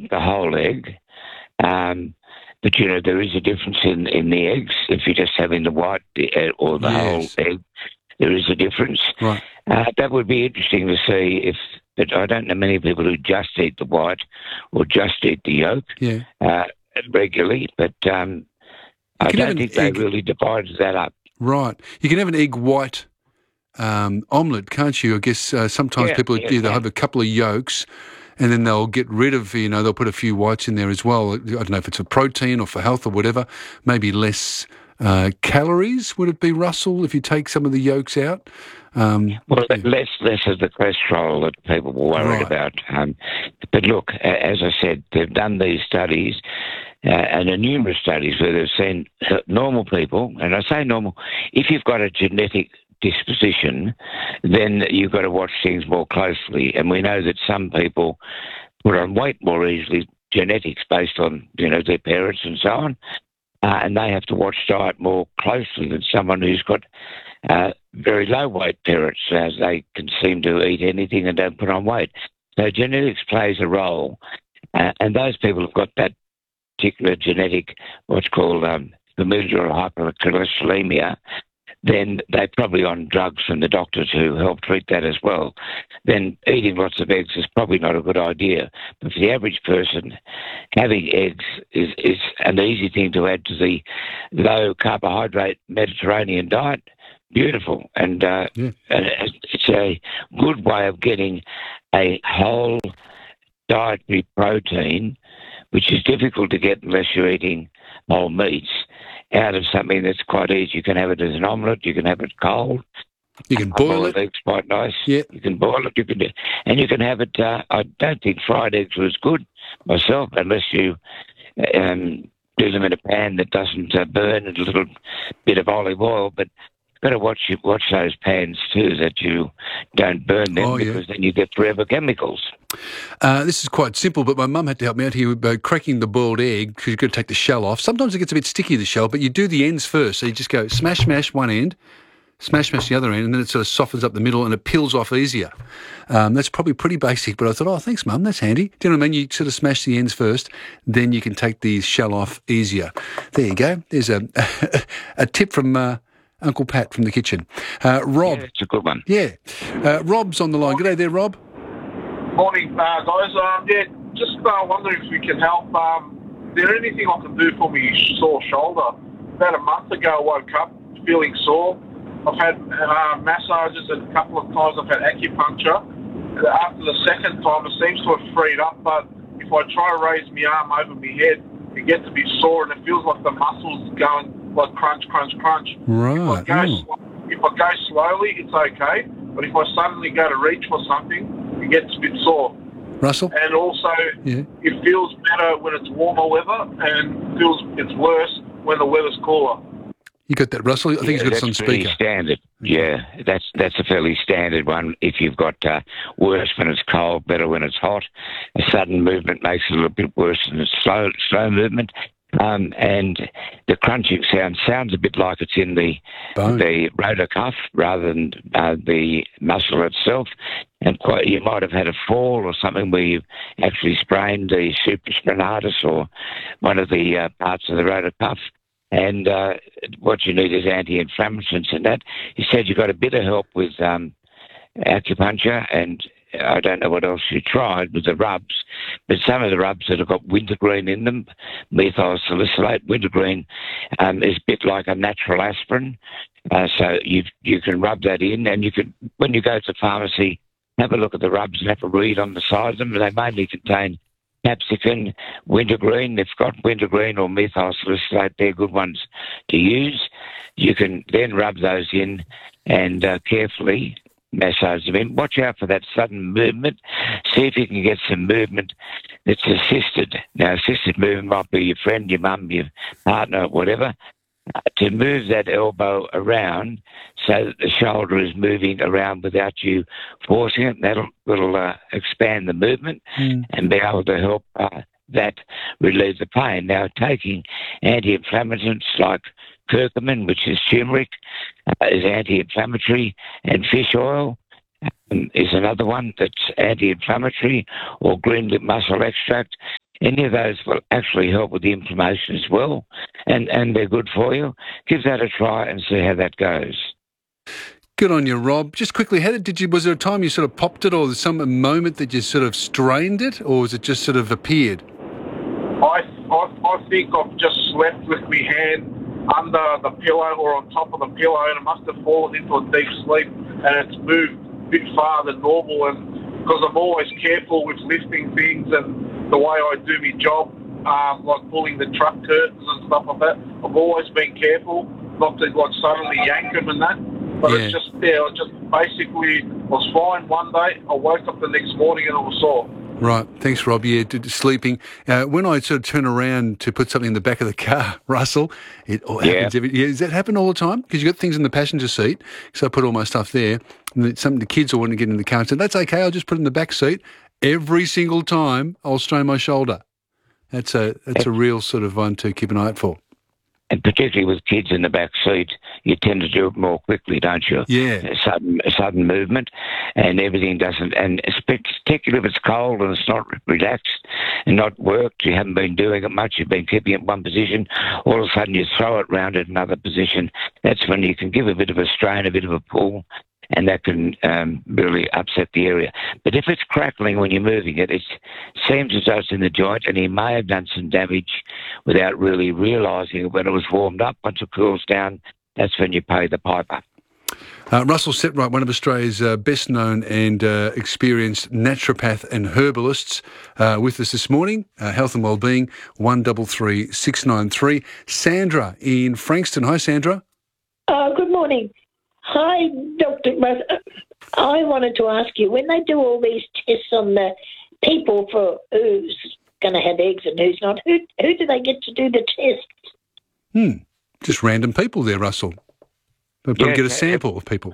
eat the whole egg. But, there is a difference in the eggs. If you're just having the white or the whole egg, there is a difference. Right. That would be interesting to see but I don't know many people who just eat the white or just eat the yolk regularly, but I don't think they really divided that up. Right. You can have an egg white omelette, can't you? I guess sometimes people either have a couple of yolks and then they'll get rid of, they'll put a few whites in there as well. I don't know if it's for protein or for health or whatever. Maybe less calories, would it be, Russell, if you take some of the yolks out? Less of the cholesterol that people were worried about. But look, as I said, they've done these studies, and numerous studies where they've seen normal people, and I say normal, if you've got a genetic disposition, then you've got to watch things more closely. And we know that some people put on weight more easily, genetics based on, their parents and so on, and they have to watch diet more closely than someone who's got very low weight parents, as they can seem to eat anything and don't put on weight. So genetics plays a role, and those people have got that particular genetic, what's called familial hypercholesterolemia, then they're probably on drugs from the doctors who help treat that as well. Then eating lots of eggs is probably not a good idea. But for the average person, having eggs is an easy thing to add to the low-carbohydrate Mediterranean diet. Beautiful. And it's a good way of getting a whole dietary protein, which is difficult to get unless you're eating whole meats, out of something that's quite easy. You can have it as an omelette. You can have it cold. You can boil it. Eggs quite nice. Yeah. You can boil it. You can have it. I don't think fried eggs was good myself, unless you do them in a pan that doesn't burn, and a little bit of olive oil. But you've got to watch those pans too, that you don't burn them, because then you get forever chemicals. This is quite simple, but my mum had to help me out here by cracking the boiled egg, because you've got to take the shell off. Sometimes it gets a bit sticky, the shell, but you do the ends first. So you just go smash one end, smash the other end, and then it sort of softens up the middle and it peels off easier. That's probably pretty basic, but I thought, thanks, Mum, that's handy. Do you know what I mean? You sort of smash the ends first, then you can take the shell off easier. There you go. There's a tip from Uncle Pat from the kitchen. Rob. Yeah, it's a good one. Yeah. Rob's on the line. G'day there, Rob. Morning, guys. Just wondering if we can help. Is there anything I can do for my sore shoulder? About a month ago, I woke up feeling sore. I've had massages, and a couple of times I've had acupuncture. After the second time, it seems to have freed up, but if I try to raise my arm over my head, it gets a bit sore, and it feels like the muscles going like crunch, crunch, crunch. Right. If I go slowly, it's okay, but if I suddenly go to reach for something, it gets a bit sore. Russell? And also, it feels better when it's warmer weather, and it's worse when the weather's cooler. You got that, Russell? I think he's got it on speaker. That's standard. Yeah, that's a fairly standard one. If you've got worse when it's cold, better when it's hot. A sudden movement makes it a little bit worse than a slow movement. And the crunching sounds a bit like it's in the rotor cuff rather than the muscle itself. And you might have had a fall or something where you've actually sprained the supraspinatus or one of the parts of the rotor cuff. And what you need is anti-inflammatories in that. He said you got a bit of help with acupuncture, and I don't know what else you tried with the rubs, but some of the rubs that have got wintergreen in them, methyl salicylate, wintergreen is a bit like a natural aspirin. So you can rub that in, and you can, when you go to the pharmacy, have a look at the rubs and have a read on the side of them. They mainly contain capsicum, wintergreen. They've got wintergreen or methyl salicylate. They're good ones to use. You can then rub those in and carefully massage them in. Watch out for that sudden movement. See if you can get some movement that's assisted. Now, assisted movement might be your friend, your mum, your partner, whatever, to move that elbow around so that the shoulder is moving around without you forcing it. That'll expand the movement and be able to help that relieve the pain. Now, taking anti-inflammatories like curcumin, which is turmeric, is anti-inflammatory, and fish oil is another one that's anti-inflammatory, or green lip mussel extract. any of those will actually help with the inflammation as well, and they're good for you. Give that a try and see how that goes. Good on you, Rob. Just quickly, was there a time you sort of popped it, or some moment that you sort of strained it, or was it just sort of appeared? I think I've just slept with my hand under the pillow or on top of the pillow, and it must have fallen into a deep sleep, and it's moved a bit farther than normal. And because I'm always careful with lifting things and the way I do my job, like pulling the truck curtains and stuff like that, I've always been careful not to suddenly yank them and that. But Yeah. it's just there. I was fine one day. I woke up the next morning and it was sore. Right. Thanks, Rob. Yeah, sleeping. When I sort of turn around to put something in the back of the car, Russell, it all happens. Does that happen all the time? Because you've got things in the passenger seat, so I put all my stuff there. And the kids all want to get in the car and say, that's okay, I'll just put it in the back seat. Every single time I'll strain my shoulder. That's a real sort of one to keep an eye out for. And particularly with kids in the back seat, you tend to do it more quickly, don't you? Yeah. A sudden movement, and everything doesn't. And particularly if it's cold and it's not relaxed and not worked, you haven't been doing it much. You've been keeping it in one position. All of a sudden, you throw it round at another position. That's when you can give a bit of a strain, a bit of a pull, and that can really upset the area. But if it's crackling when you're moving it, it seems as though it's in the joint, and he may have done some damage without really realising it when it was warmed up. Once it cools down, that's when you pay the piper. Russell Setright, one of Australia's best known and experienced naturopath and herbalists, with us this morning. Health and Wellbeing, 133 693. Sandra in Frankston. Hi, Sandra. Good morning. Hi, Dr. Russ. I wanted to ask you, when they do all these tests on the people for who's going to have eggs and who's not, who do they get to do the tests? Just random people there, Russell. They'll probably get a sample of people.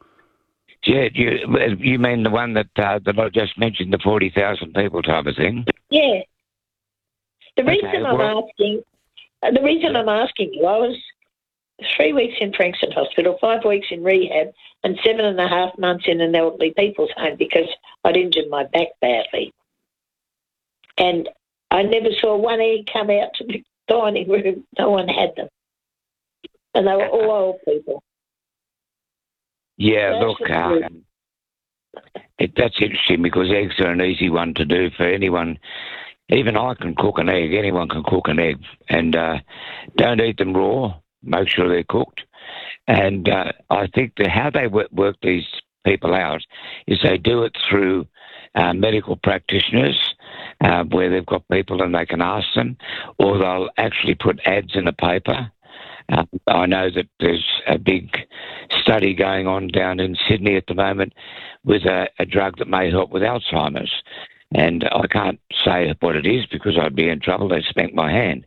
Yeah, you mean the one that I just mentioned, the 40,000 people type of thing? Yeah. The reason I'm asking you, I was 3 weeks in Frankston Hospital, 5 weeks in rehab, and 7.5 months in an elderly people's home because I'd injured my back badly. And I never saw one egg come out to the dining room. No one had them. And they were all old people. Yeah, look, that's interesting because eggs are an easy one to do for anyone. Even I can cook an egg. Anyone can cook an egg. And don't eat them raw. Make sure they're cooked. And I think that how they work these people out is they do it through medical practitioners where they've got people and they can ask them, or they'll actually put ads in the paper. I know that there's a big study going on down in Sydney at the moment with a drug that may help with Alzheimer's. And I can't say what it is because I'd be in trouble. They'd spank my hand.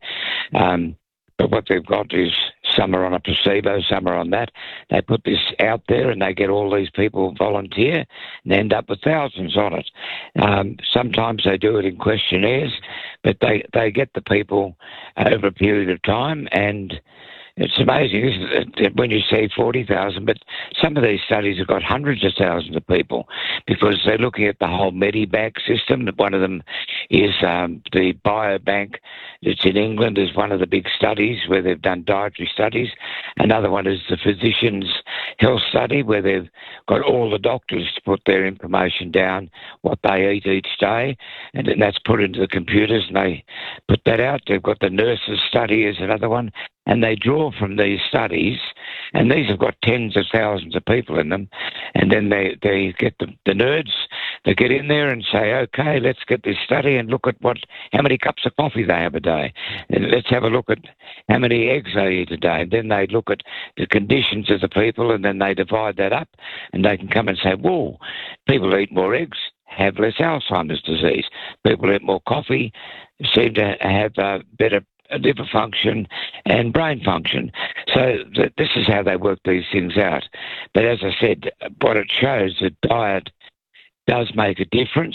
But what they've got is some are on a placebo, some are on that. They put this out there and they get all these people volunteer and end up with thousands on it. Sometimes they do it in questionnaires, but they get the people over a period of time, and it's amazing, isn't it, when you see 40,000, but some of these studies have got hundreds of thousands of people because they're looking at the whole Medibank system. One of them is the Biobank that's in England is one of the big studies where they've done dietary studies. Another one is the Physicians' Health Study where they've got all the doctors to put their information down, what they eat each day, and then that's put into the computers and they put that out. They've got the Nurses' Study is another one. And they draw from these studies, and these have got tens of thousands of people in them, and then they get the nerds, they get in there and say, okay, let's get this study and look at how many cups of coffee they have a day, and let's have a look at how many eggs they eat a day, and then they look at the conditions of the people, and then they divide that up, and they can come and say, whoa, people eat more eggs, have less Alzheimer's disease. People eat more coffee, seem to have better liver function and brain function. So this is how they work these things out. But as I said, what it shows that diet does make a difference.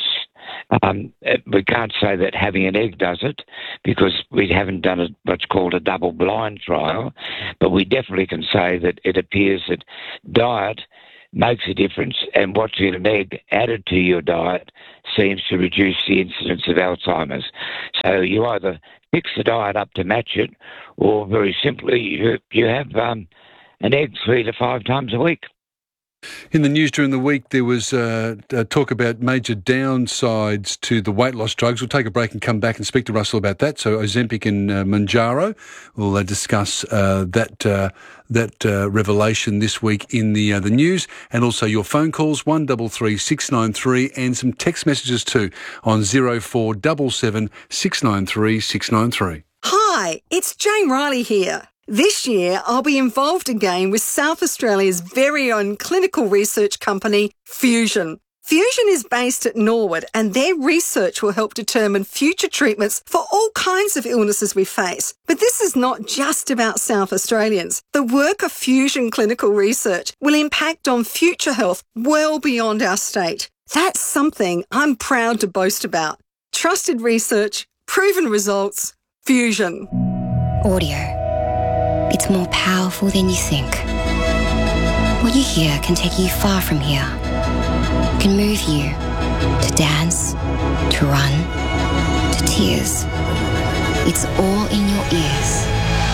We can't say that having an egg does it because we haven't done what's called a double-blind trial, but we definitely can say that it appears that diet makes a difference. And what's in an egg added to your diet seems to reduce the incidence of Alzheimer's. So you either fix the diet up to match it, or very simply, you have an egg 3 to 5 times a week. In the news during the week, there was talk about major downsides to the weight loss drugs. We'll take a break and come back and speak to Russell about that. So Ozempic and Mounjaro, we'll discuss that revelation this week in the news, and also your phone calls 133 693 and some text messages too on 0477 693 693. Hi, it's Jane Riley here. This year, I'll be involved again with South Australia's very own clinical research company, Fusion. Fusion is based at Norwood, and their research will help determine future treatments for all kinds of illnesses we face. But this is not just about South Australians. The work of Fusion Clinical Research will impact on future health well beyond our state. That's something I'm proud to boast about. Trusted research, proven results, Fusion. Audio. It's more powerful than you think. What you hear can take you far from here. Can move you to dance, to run, to tears. It's all in your ears.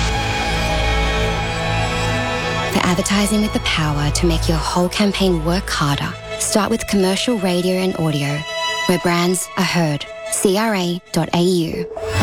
For advertising with the power to make your whole campaign work harder, start with commercial radio and audio, where brands are heard. CRA.au.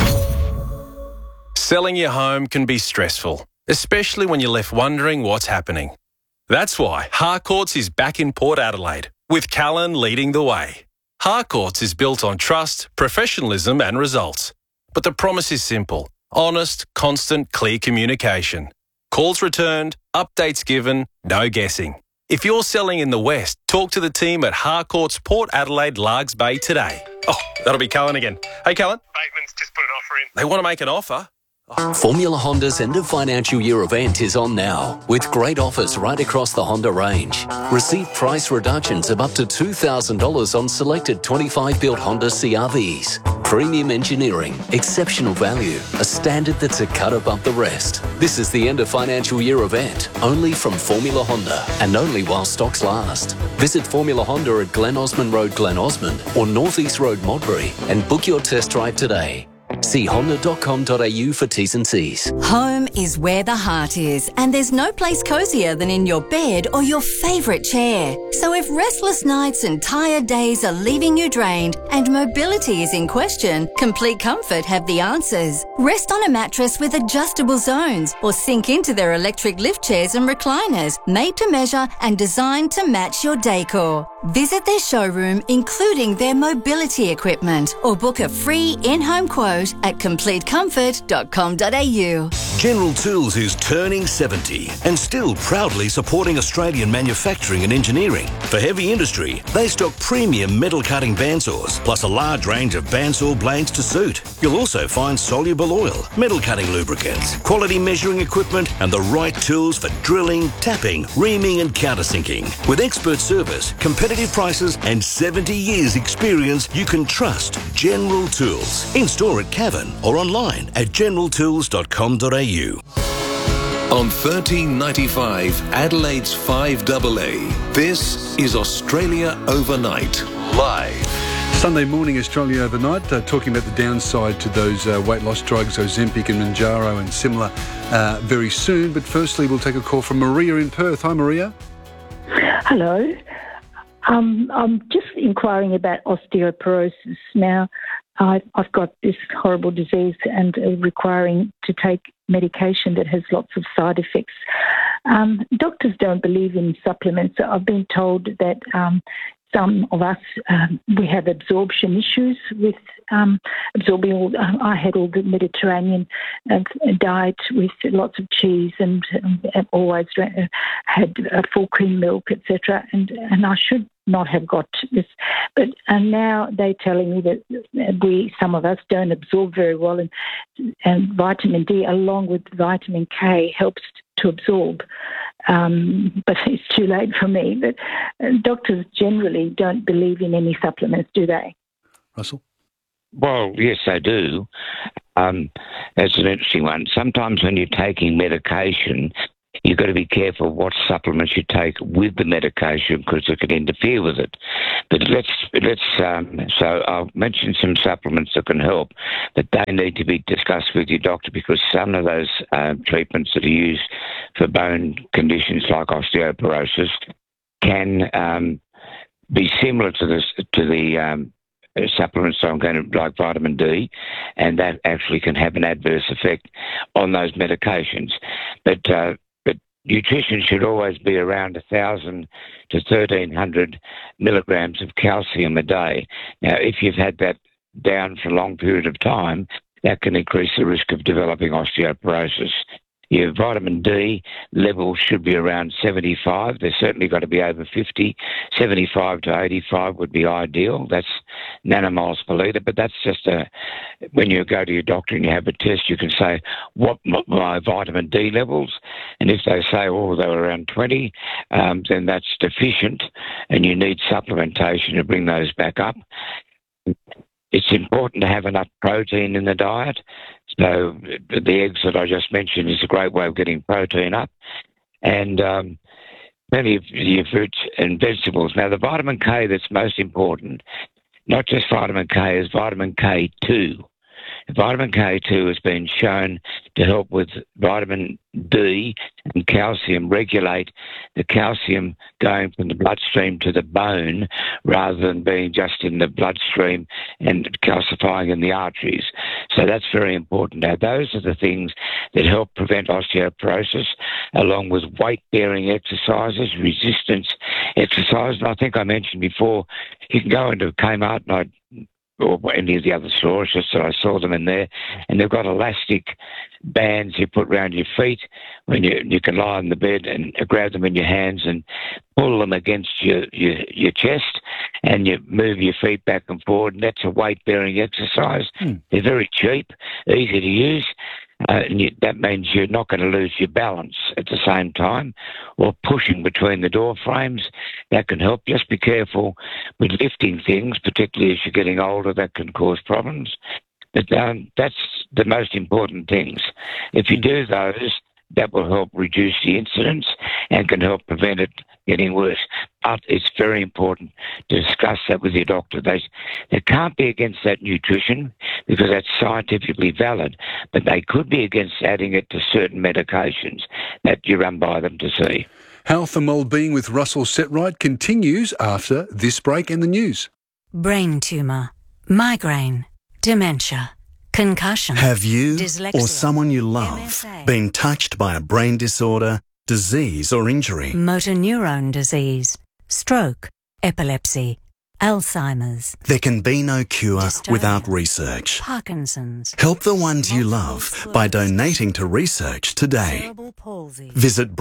Selling your home can be stressful, especially when you're left wondering what's happening. That's why Harcourts is back in Port Adelaide, with Callan leading the way. Harcourts is built on trust, professionalism and results. But the promise is simple: honest, constant, clear communication. Calls returned, updates given, no guessing. If you're selling in the West, talk to the team at Harcourts Port Adelaide Largs Bay today. Oh, that'll be Callan again. Hey, Callan. Bateman's just put an offer in. They want to make an offer? Formula Honda's end of financial year event is on now, with great offers right across the Honda range. Receive price reductions of up to $2,000 on selected 25-built Honda CR-Vs. Premium engineering, exceptional value, a standard that's a cut above the rest. This is the end of financial year event, only from Formula Honda, and only while stocks last. Visit Formula Honda at Glen Osmond Road, Glen Osmond, or North East Road, Modbury, and book your test drive today. See honda.com.au for T's and C's. Home is where the heart is, and there's no place cosier than in your bed or your favourite chair. So if restless nights and tired days are leaving you drained and mobility is in question, Complete Comfort have the answers. Rest on a mattress with adjustable zones, or sink into their electric lift chairs and recliners, made to measure and designed to match your decor. Visit their showroom, including their mobility equipment, or book a free in-home quote at completecomfort.com.au. General Tools is turning 70 and still proudly supporting Australian manufacturing and engineering. For heavy industry, they stock premium metal cutting bandsaws, plus a large range of bandsaw blades to suit. You'll also find soluble oil, metal cutting lubricants, quality measuring equipment, and the right tools for drilling, tapping, reaming and countersinking. With expert service, competitive prices and 70 years experience, you can trust General Tools. In store at Cavan or online at generaltools.com.au. On 1395 Adelaide's 5AA, this is Australia Overnight, live. Sunday morning, Australia Overnight, talking about the downside to those weight loss drugs, Ozempic and Mounjaro and similar, very soon. But firstly, we'll take a call from Maria in Perth. Hi, Maria. Hello. I'm just inquiring about osteoporosis. Now, I've got this horrible disease and requiring to take medication that has lots of side effects. Doctors don't believe in supplements. I've been told that some of us, we have absorption issues with absorbing I had all the Mediterranean diet with lots of cheese and always had full cream milk, etc. And I should not have got this. But now they're telling me that some of us don't absorb very well, and vitamin D along with vitamin K helps to absorb. But it's too late for me. But doctors generally don't believe in any supplements, do they? Russell? Well, yes, they do. That's an interesting one. Sometimes when you're taking medication, you've got to be careful what supplements you take with the medication because it can interfere with it. But so I'll mention some supplements that can help, but they need to be discussed with your doctor because some of those treatments that are used for bone conditions like osteoporosis can be similar to the supplements, so I'm going to like vitamin D, and that actually can have an adverse effect on those medications. But nutrition should always be around 1,000 to 1,300 milligrams of calcium a day. Now, if you've had that down for a long period of time, that can increase the risk of developing osteoporosis. Your vitamin D levels should be around 75. They've certainly got to be over 50. 75 to 85 would be ideal. That's nanomoles per litre, but that's just when you go to your doctor and you have a test, you can say, what my vitamin D levels? And if they say, oh, they were around 20, then that's deficient and you need supplementation to bring those back up. It's important to have enough protein in the diet. So the eggs that I just mentioned is a great way of getting protein up. And plenty of your fruits and vegetables. Now, the vitamin K that's most important, not just vitamin K, is vitamin K2. Vitamin K2 has been shown to help with vitamin D and calcium, regulate the calcium going from the bloodstream to the bone rather than being just in the bloodstream and calcifying in the arteries. So that's very important. Now, those are the things that help prevent osteoporosis, along with weight-bearing exercises, resistance exercise. And I think I mentioned before, you can go into Kmart or any of the other stores, just that I saw them in there, and they've got elastic bands you put around your feet when you can lie on the bed and grab them in your hands and pull them against your chest, and you move your feet back and forward, and that's a weight-bearing exercise. They're very cheap, easy to use. That means you're not going to lose your balance at the same time, or pushing between the door frames. That can help. Just be careful with lifting things, particularly as you're getting older. That can cause problems. But that's the most important things. If you do those, that will help reduce the incidence and can help prevent it getting worse. But it's very important to discuss that with your doctor. They can't be against that nutrition because that's scientifically valid, but they could be against adding it to certain medications that you run by them to see. Health and Wellbeing with Russell Setright continues after this break and the news. Brain tumour, migraine, dementia, concussion. Have you dyslexia, or someone you love MSA, been touched by a brain disorder, disease or injury? motor neurone disease, stroke, epilepsy, Alzheimer's. There can be no cure Dystonia, without research. Parkinson's. Help the ones you love by donating to research today. Cerebral palsy. Visit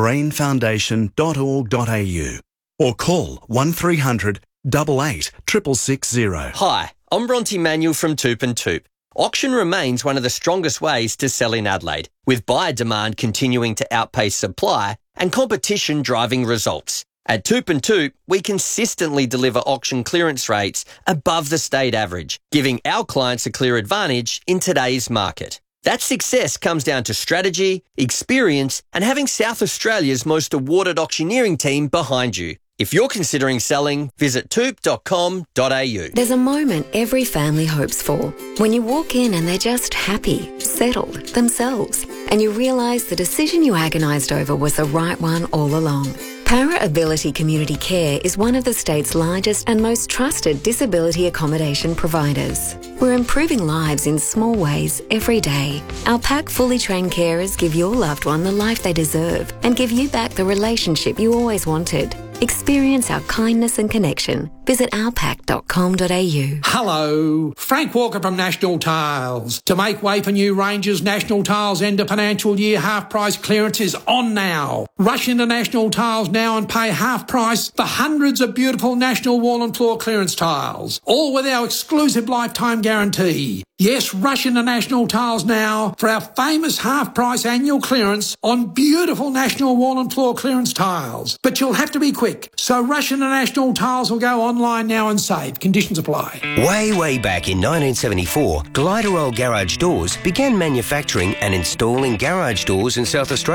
brainfoundation.org.au or call 1300 88 660. Hi, I'm Bronte Manuel from Toop and Toop. Auction remains one of the strongest ways to sell in Adelaide, with buyer demand continuing to outpace supply and competition driving results. At Toop and Toop, we consistently deliver auction clearance rates above the state average, giving our clients a clear advantage in today's market. That success comes down to strategy, experience, and having South Australia's most awarded auctioneering team behind you. If you're considering selling, visit toop.com.au. There's a moment every family hopes for. When you walk in and they're just happy, settled, themselves, and you realise the decision you agonised over was the right one all along. Para Ability Community Care is one of the state's largest and most trusted disability accommodation providers. We're improving lives in small ways every day. Our PAC fully trained carers give your loved one the life they deserve and give you back the relationship you always wanted. Experience our kindness and connection. Visit ourpac.com.au. Hello, Frank Walker from National Tiles. To make way for new ranges, National Tiles end of financial year half price clearance is on now. Rush into National Tiles now and pay half price for hundreds of beautiful National wall and floor clearance tiles, all with our exclusive lifetime guarantee. Yes, rush into National Tiles now for our famous half price annual clearance on beautiful National wall and floor clearance tiles. But you'll have to be quick, so rush into National Tiles or go online now and save. Conditions apply. Way back in 1974, Glider Garage Doors began manufacturing and installing garage doors in South Australia.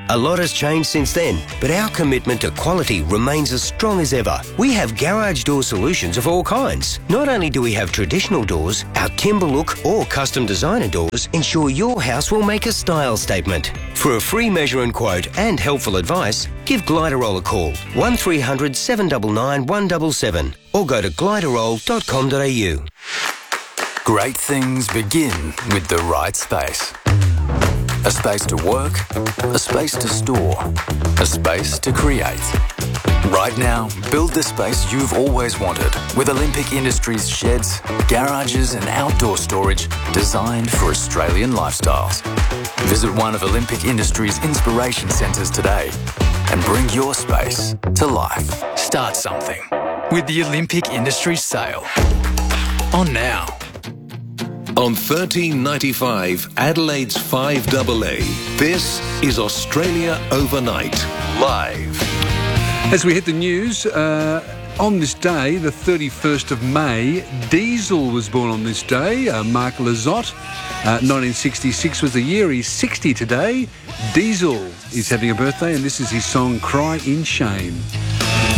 A lot has changed since then, but our commitment to quality remains as strong as ever. We have garage door solutions of all kinds. Not only do we have traditional doors, our timber look or custom designer doors ensure your house will make a style statement. For a free measure and quote and helpful advice, give Gliderol a call, 1300 799 177, or go to gliderol.com.au. Great things begin with the right space. A space to work, a space to store, a space to create. Right now, build the space you've always wanted with Olympic Industries sheds, garages and outdoor storage designed for Australian lifestyles. Visit one of Olympic Industries' inspiration centres today and bring your space to life. Start something with the Olympic Industries sale. On now. On 1395 Adelaide's 5AA, this is Australia Overnight, live. As we hit the news, on this day, the 31st of May, Diesel was born on this day. Mark Lizotte, 1966 was the year. He's 60 today. Diesel is having a birthday, and this is his song, Cry in Shame.